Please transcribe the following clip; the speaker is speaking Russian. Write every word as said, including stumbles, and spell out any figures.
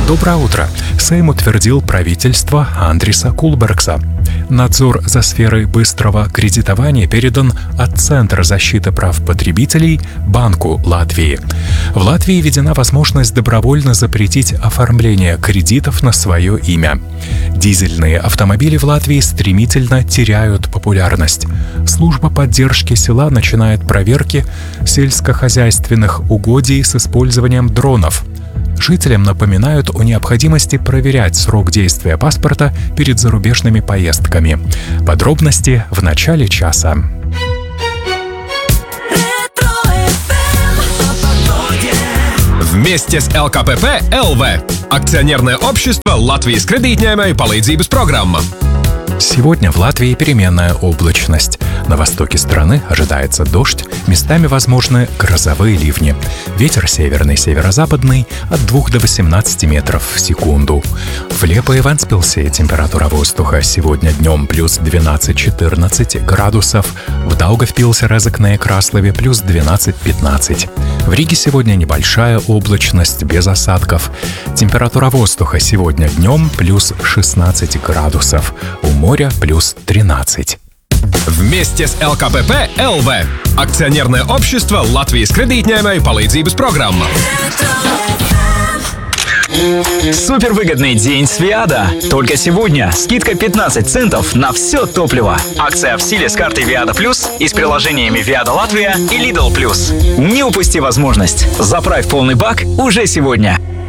Доброе утро. Сейм утвердил правительство Андриса Кулбергса. Надзор за сферой быстрого кредитования передан от Центра защиты прав потребителей Банку Латвии. В Латвии введена возможность добровольно запретить оформление кредитов на свое имя. Дизельные автомобили в Латвии стремительно теряют популярность. Служба поддержки села начинает проверки сельскохозяйственных угодий с использованием дронов. Жителям напоминают о необходимости проверять срок действия паспорта перед зарубежными поездками. Подробности в начале часа. Вместе с эл ка пэ пэ эл ви – акционерное общество Латвijas kredītņēmēju palīdzības программа. Сегодня в Латвии переменная облачность. На востоке страны ожидается дождь, местами возможны грозовые ливни. Ветер северный, северо-западный от двух до восемнадцати метров в секунду. В Лепо и Вентспилсе температура воздуха сегодня днем плюс двенадцать-четырнадцать градусов. В Даугавпилсе, Резекне и Краслове плюс двенадцать-пятнадцать. В Риге сегодня небольшая облачность без осадков. Температура воздуха сегодня днем плюс шестнадцать градусов. У моря плюс тринадцать. Вместе с эл ка пэ пэ эл ви – акционерное общество Латвijas kredītņēmēju palīdzības программа. Супервыгодный день с Виада. Только сегодня скидка пятнадцать центов на все топливо. Акция в силе с картой Виада Плюс и с приложениями Виада Латвия и Lidl Плюс. Не упусти возможность. Заправь полный бак уже сегодня.